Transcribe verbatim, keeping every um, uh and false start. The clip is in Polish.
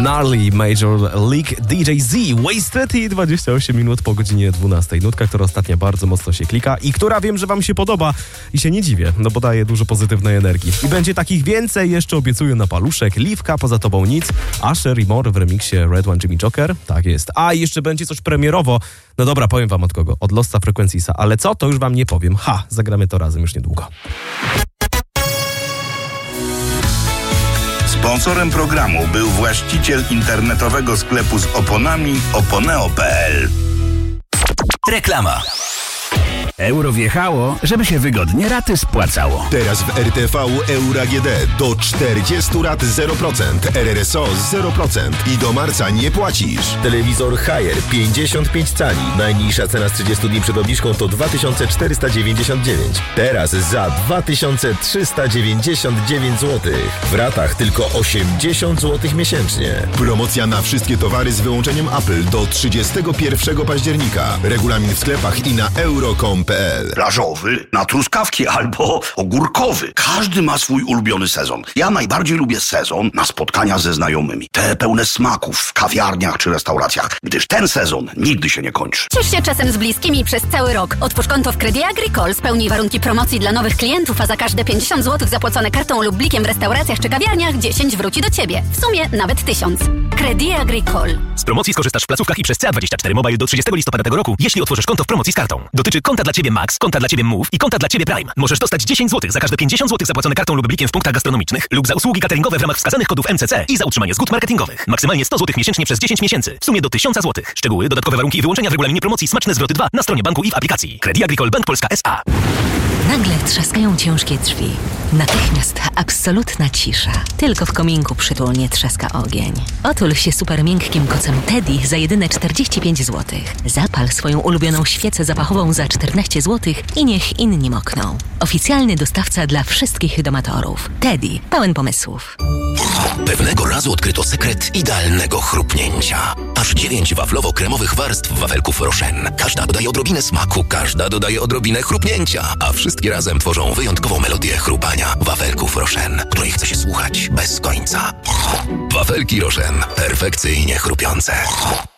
Gnarly, Major League, D J Z, Wasted i dwadzieścia osiem minut po godzinie dwunastej. Nutka, która ostatnio bardzo mocno się klika i która wiem, że wam się podoba i się nie dziwię, no bo daje dużo pozytywnej energii. I będzie takich więcej, jeszcze obiecuję na paluszek. Liwka, Poza tobą nic, Usher i More w remiksie Red One Jimmy Joker, tak jest. A i jeszcze będzie coś premierowo, no dobra, powiem wam od kogo, od Losta Frequencisa, ale co, to już wam nie powiem. Ha, zagramy to razem już niedługo. Sponsorem programu był właściciel internetowego sklepu z oponami oponeo kropka p l. Reklama. Euro wjechało, żeby się wygodnie raty spłacało. Teraz w R T V Euro A G D do czterdziestu rat zero procent, R R S O zero procent i do marca nie płacisz. Telewizor Haier pięćdziesiąt pięć cali. Najniższa cena z trzydziestu dni przed obniżką to dwa tysiące czterysta dziewięćdziesiąt dziewięć. Teraz za dwa tysiące trzysta dziewięćdziesiąt dziewięć złotych. W ratach tylko osiemdziesiąt złotych miesięcznie. Promocja na wszystkie towary z wyłączeniem Apple do trzydziestego pierwszego października. Regulamin w sklepach i na euro kropka com kropka p l. Plażowy, na truskawki albo ogórkowy. Każdy ma swój ulubiony sezon. Ja najbardziej lubię sezon na spotkania ze znajomymi. Te pełne smaków w kawiarniach czy restauracjach, gdyż ten sezon nigdy się nie kończy. Ciesz się czasem z bliskimi przez cały rok. Otwórz konto w Credit Agricole, spełnij warunki promocji dla nowych klientów, a za każde pięćdziesiąt złotych zapłacone kartą lub blikiem w restauracjach czy kawiarniach dziesięć wróci do Ciebie. W sumie nawet tysiąc. Credit Agricole. Z promocji skorzystasz w placówkach i przez C A dwadzieścia cztery Mobile do trzydziestego listopada tego roku, jeśli otworzysz konto w promocji z kartą. Dotyczy konta dla Ciebie Max, konta dla Ciebie Move i konta dla Ciebie Prime. Możesz dostać dziesięć złotych za każde pięćdziesiąt złotych zapłacone kartą lub blikiem w punktach gastronomicznych lub za usługi cateringowe w ramach wskazanych kodów M C C i za utrzymanie zgód marketingowych. Maksymalnie sto złotych miesięcznie przez dziesięć miesięcy. W sumie do tysiąc złotych. Szczegóły, dodatkowe warunki i wyłączenia w regulaminie promocji Smaczne Zwroty dwa na stronie banku i w aplikacji. Credit Agricole Bank Polska S A. Nagle trzaskają ciężkie drzwi. Natychmiast absolutna cisza. Tylko w kominku przytulnie trzaska ogień. Otul się super miękkim kocem Teddy za jedyne czterdzieści pięć złotych. Zapal swoją ulubioną świecę zapachową za czternaście złotych i niech inni mokną. Oficjalny dostawca dla wszystkich domatorów. Teddy, pełen pomysłów. Pewnego razu odkryto sekret idealnego chrupnięcia. Aż dziewięć waflowo-kremowych warstw wafelków Rochen. Każda dodaje odrobinę smaku, każda dodaje odrobinę chrupnięcia, a wszystkie razem tworzą wyjątkową melodię chrupania wafelków Rochen, której chce się słuchać bez końca. Wafelki Rochen. Perfekcyjnie chrupiące.